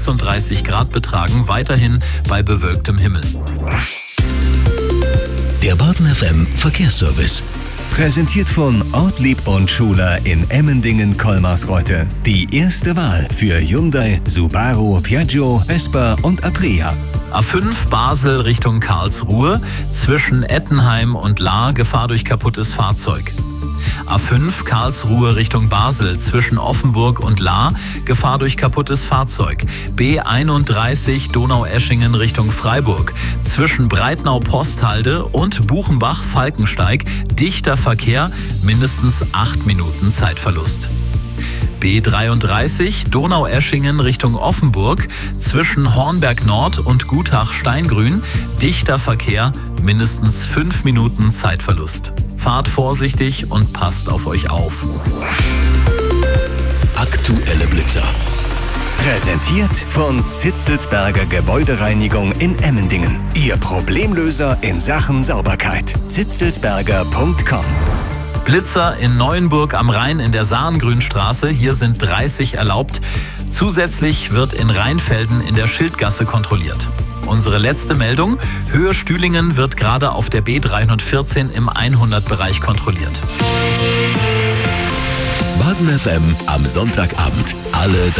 36 Grad betragen, weiterhin bei bewölktem Himmel. Der Baden FM Verkehrsservice. Präsentiert von Ortlieb und Schuler in Emmendingen-Kolmarsreuth. Die erste Wahl für Hyundai, Subaru, Piaggio, Vespa und Aprilia. A5 Basel Richtung Karlsruhe, zwischen Ettenheim und Lahr Gefahr durch kaputtes Fahrzeug. A5 Karlsruhe Richtung Basel, zwischen Offenburg und Lahr Gefahr durch kaputtes Fahrzeug. B31 Donaueschingen Richtung Freiburg, zwischen Breitnau-Posthalde und Buchenbach-Falkensteig dichter Verkehr, mindestens 8 Minuten Zeitverlust. B33 Donaueschingen Richtung Offenburg, zwischen Hornberg Nord und Gutach-Steingrün dichter Verkehr, mindestens 5 Minuten Zeitverlust. Fahrt vorsichtig und passt auf euch auf. Aktuelle Blitzer. Präsentiert von Zitzelsberger Gebäudereinigung in Emmendingen. Ihr Problemlöser in Sachen Sauberkeit. zitzelsberger.com. Blitzer in Neuenburg am Rhein in der Sahngrünstraße. Hier sind 30 erlaubt. Zusätzlich wird in Rheinfelden in der Schildgasse kontrolliert. Unsere letzte Meldung: Höhe Stühlingen wird gerade auf der B314 im 100-Bereich kontrolliert. Baden FM am Sonntagabend. Alle